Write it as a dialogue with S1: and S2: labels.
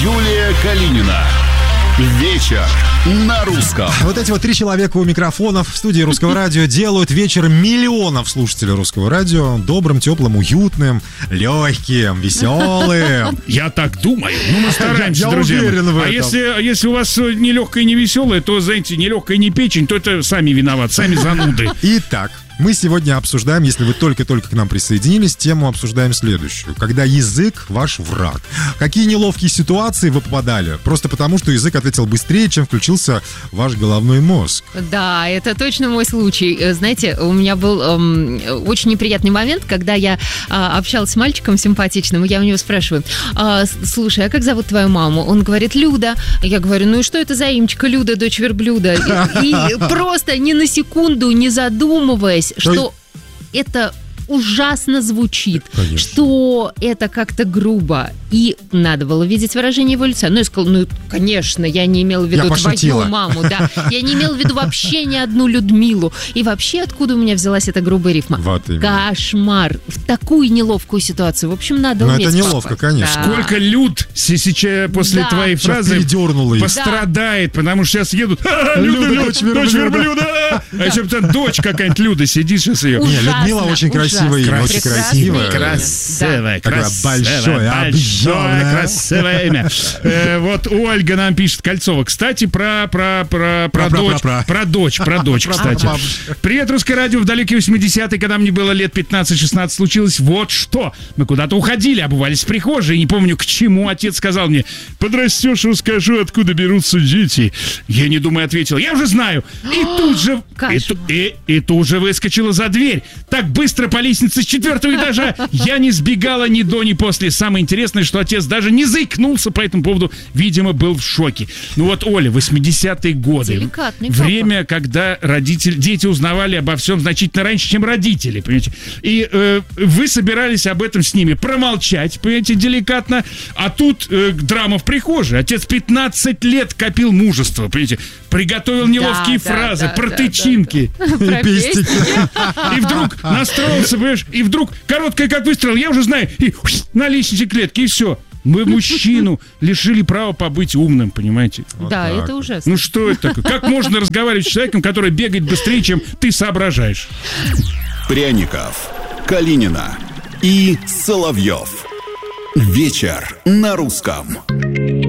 S1: Юлия Калинина. Вечер на русском.
S2: Вот эти вот 3 человека у микрофонов в студии Русского радио делают вечер миллионов слушателей Русского радио добрым, теплым, уютным, легким, веселым.
S3: Я так думаю. Ну, мы стараемся, друзья. А если у вас не легкое и не веселое, то, знаете, не легкая, не печень, то это сами виноваты, сами зануды.
S2: Итак, мы сегодня обсуждаем, если вы только-только к нам присоединились, тему обсуждаем следующую. Когда язык ваш враг. Какие неловкие ситуации вы попадали? Просто потому, что язык ответил быстрее, чем включился ваш головной мозг.
S4: Да, это точно мой случай. Знаете, у меня был очень неприятный момент, когда я общалась с мальчиком симпатичным, и я у него спрашиваю: слушай, а как зовут твою маму? Он говорит: Люда. Я говорю: ну и что это за имечко Люда, дочь верблюда? И просто ни на секунду не задумываясь, что это ужасно звучит, конечно, что это как-то грубо. И надо было видеть выражение его лица. Ну, я сказала: ну, конечно, я не имела в виду твою маму, да. Я не имела в виду вообще ни одну Людмилу. И вообще, откуда у меня взялась эта грубая рифма? Вот кошмар. В такую неловкую ситуацию. В общем, надо уметь.
S2: Ну, это неловко, попасть, конечно.
S3: Да. Сколько Люд сейчас после твоей фразы пострадает, потому что сейчас едут: Люда, дочь верблюда. А еще там дочь какая-нибудь Люда сидит сейчас ее.
S2: Не, Людмила очень красивая имя, очень красивая.
S3: Красивая,
S2: большое,
S3: красивое имя. Вот Ольга нам пишет, Кольцова. Кстати, про дочь, кстати. Привет, Русское радио. В далекие 80-е, когда мне было лет 15-16, случилось вот что. Мы куда-то уходили, обувались в прихожей. Не помню, к чему. Отец сказал мне: подрастешь, расскажу, откуда берутся дети. Я, не думая, ответил: я уже знаю. И тут же выскочила за дверь. Так быстро по лестнице с 4-го этажа. Я не сбегала ни до, ни после. Самое интересное, что отец даже не заикнулся по этому поводу. Видимо, был в шоке. Ну вот, Оля, 80-е годы.
S4: Деликатный
S3: время,
S4: папа.
S3: когда дети узнавали обо всем значительно раньше, чем родители, понимаете. И вы собирались об этом с ними промолчать, понимаете, деликатно. А тут драма в прихожей. Отец 15 лет копил мужество, понимаете. Приготовил неловкие фразы, про тычинки. И вдруг настроился, понимаешь, и вдруг короткая как выстрел, я уже знаю, и на лестнице клетки, и все. Мы мужчину лишили права побыть умным, понимаете?
S4: Вот да, так. Это ужасно.
S3: Ну что это такое? Как можно разговаривать с человеком, который бегает быстрее, чем ты соображаешь?
S1: Пряников, Калинина и Соловьев. Вечер на русском.